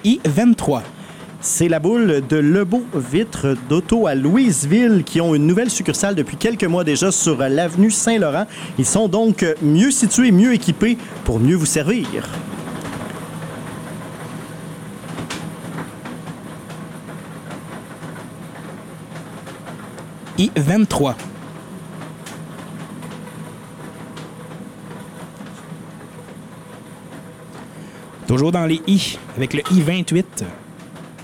I-23. C'est la boule de Lebeau Vitres d'Auto à Louisville qui ont une nouvelle succursale depuis quelques mois déjà sur l'avenue Saint-Laurent. Ils sont donc mieux situés, mieux équipés pour mieux vous servir. I-23. Toujours dans les I, avec le I-28.